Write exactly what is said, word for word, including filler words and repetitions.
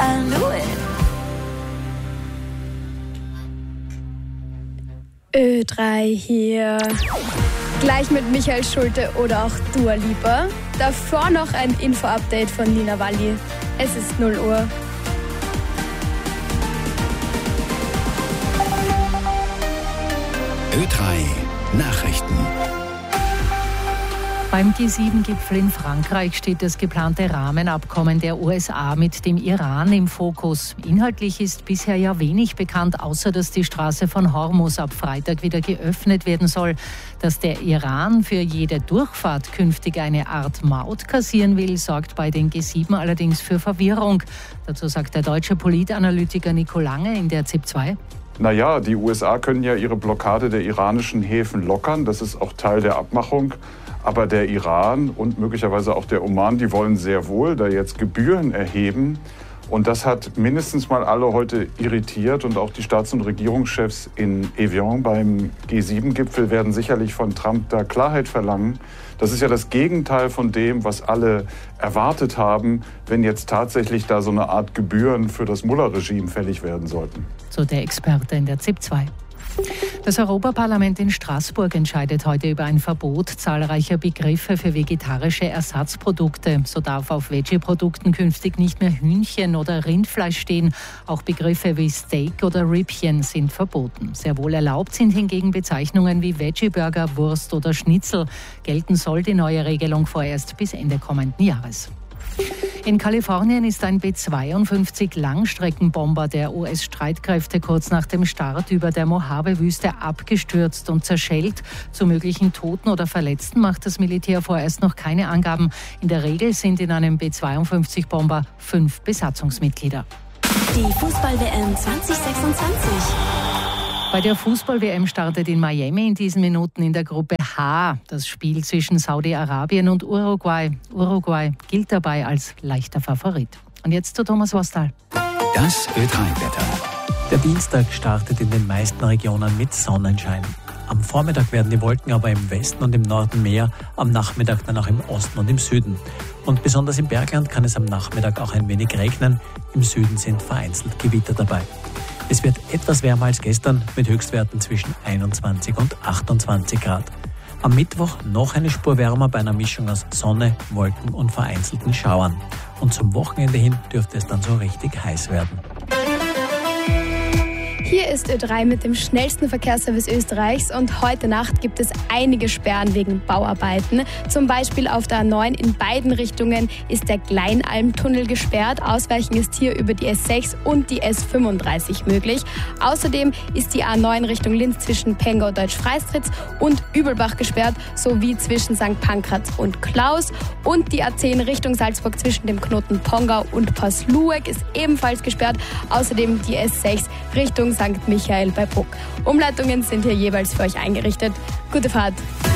I knew it. Ö drei hier. Gleich mit Michael Schulte oder auch Dua Lipa. Davor noch ein Info-Update von Nina Walli. Es ist null Uhr. Ö drei Nachrichten. Beim G sieben Gipfel in Frankreich steht das geplante Rahmenabkommen der U S A mit dem Iran im Fokus. Inhaltlich ist bisher ja wenig bekannt, außer dass die Straße von Hormuz ab Freitag wieder geöffnet werden soll. Dass der Iran für jede Durchfahrt künftig eine Art Maut kassieren will, sorgt bei den G sieben allerdings für Verwirrung. Dazu sagt der deutsche Politanalytiker Nico Lange in der Z I P zwei. Naja, die U S A können ja ihre Blockade der iranischen Häfen lockern. Das ist auch Teil der Abmachung. Aber der Iran und möglicherweise auch der Oman, die wollen sehr wohl da jetzt Gebühren erheben. Und das hat mindestens mal alle heute irritiert. Und auch die Staats- und Regierungschefs in Evian beim G sieben Gipfel werden sicherlich von Trump da Klarheit verlangen. Das ist ja das Gegenteil von dem, was alle erwartet haben, wenn jetzt tatsächlich da so eine Art Gebühren für das Mullah-Regime fällig werden sollten. So der Experte in der Z I P zwei. Das Europaparlament in Straßburg entscheidet heute über ein Verbot zahlreicher Begriffe für vegetarische Ersatzprodukte. So darf auf Veggie-Produkten künftig nicht mehr Hühnchen oder Rindfleisch stehen. Auch Begriffe wie Steak oder Rippchen sind verboten. Sehr wohl erlaubt sind hingegen Bezeichnungen wie Veggie-Burger, Wurst oder Schnitzel. Gelten soll die neue Regelung vorerst bis Ende kommenden Jahres. In Kalifornien ist ein B zweiundfünfzig Langstreckenbomber der U S-Streitkräfte kurz nach dem Start über der Mojave-Wüste abgestürzt und zerschellt. Zu möglichen Toten oder Verletzten macht das Militär vorerst noch keine Angaben. In der Regel sind in einem B zweiundfünfzig-Bomber fünf Besatzungsmitglieder. Die Fußball-W M zwanzig sechsundzwanzig. Bei der Fußball-W M startet in Miami in diesen Minuten in der Gruppe H das Spiel zwischen Saudi-Arabien und Uruguay. Uruguay gilt dabei als leichter Favorit. Und jetzt zu Thomas Wostal. Das Ö drei Wetter. Der Dienstag startet in den meisten Regionen mit Sonnenschein. Am Vormittag werden die Wolken aber im Westen und im Norden mehr, am Nachmittag dann auch im Osten und im Süden. Und besonders im Bergland kann es am Nachmittag auch ein wenig regnen. Im Süden sind vereinzelt Gewitter dabei. Es wird etwas wärmer als gestern mit Höchstwerten zwischen einundzwanzig und achtundzwanzig Grad. Am Mittwoch noch eine Spur wärmer bei einer Mischung aus Sonne, Wolken und vereinzelten Schauern. Und zum Wochenende hin dürfte es dann so richtig heiß werden. Hier ist Ö drei mit dem schnellsten Verkehrsservice Österreichs und heute Nacht gibt es einige Sperren wegen Bauarbeiten. Zum Beispiel auf der A neun in beiden Richtungen ist der Kleinalmtunnel gesperrt. Ausweichen ist hier über die S sechs und die S fünfunddreißig möglich. Außerdem ist die A neun Richtung Linz zwischen Pengau Deutsch-Freistritz und Übelbach gesperrt, sowie zwischen Sankt Pankraz und Klaus. Und die A zehn Richtung Salzburg zwischen dem Knoten Pongau und Paslueck ist ebenfalls gesperrt. Außerdem die S sechs Richtung Sankt Michael bei Bruck. Umleitungen sind hier jeweils für euch eingerichtet. Gute Fahrt!